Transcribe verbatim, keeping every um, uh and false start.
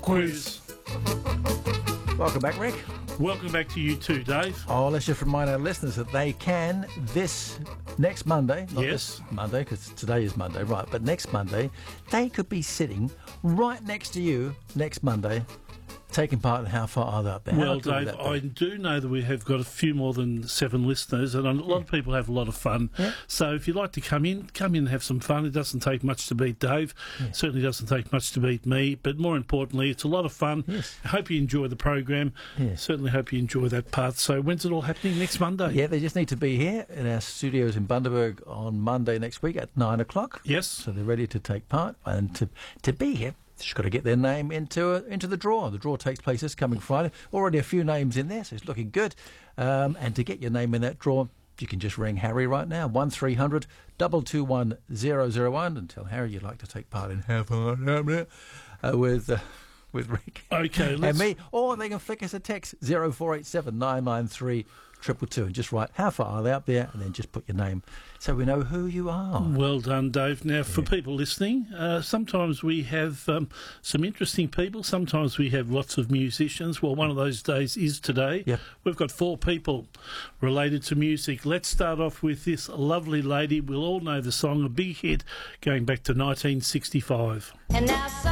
quiz. Welcome back, Rick. Welcome back to you too, Dave. Oh, let's just remind our listeners that they can this next Monday, not Yes. this Monday, because today is Monday, right, but next Monday, they could be sitting right next to you next Monday, taking part in How Far Are They Up There. How Well, good would Dave, that be? I do know that we have got a few more than seven listeners, and a lot of people have a lot of fun. Yeah. So if you'd like to come in, come in and have some fun. It doesn't take much to beat Dave. Yeah. Certainly doesn't take much to beat me. But more importantly, it's a lot of fun. Yes. I hope you enjoy the program. Yeah. Certainly hope you enjoy that part. So when's it all happening? Next Monday? Yeah, they just need to be here in our studios in Bundaberg on Monday next week at nine o'clock. Yes. So they're ready to take part, and to to be here, they've just got to get their name into a, into the draw. The draw takes place this coming Friday. Already a few names in there, so it's looking good. Um, and to get your name in that draw, you can just ring Harry right now, one three hundred two two one zero zero one, and tell Harry you'd like to take part in How Far Are They Up There uh, with uh, with Rick Okay, let's... and me. Or they can flick us a text zero four eight seven nine nine three triple two and just write How Far Are They Up There, and then just put your name so we know who you are. Well done, Dave. Now, for Yeah. people listening, uh, sometimes we have um, some interesting people. Sometimes we have lots of musicians. Well, one of those days is today. Yep. We've got four people related to music. Let's start off with this lovely lady. We'll all know the song, a big hit going back to nineteen sixty-five. And now